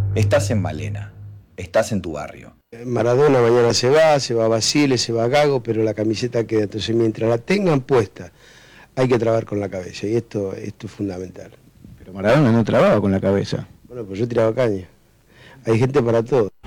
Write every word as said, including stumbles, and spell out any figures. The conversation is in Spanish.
Estás en Malena, estás en tu barrio. Maradona mañana se va, se va Basile, se va Gago, pero la camiseta queda. Entonces, mientras la tengan puesta, hay que trabajar con la cabeza, y esto, esto es fundamental. Pero Maradona no trababa con la cabeza. Bueno, pues yo tiraba caña. Hay gente para todo.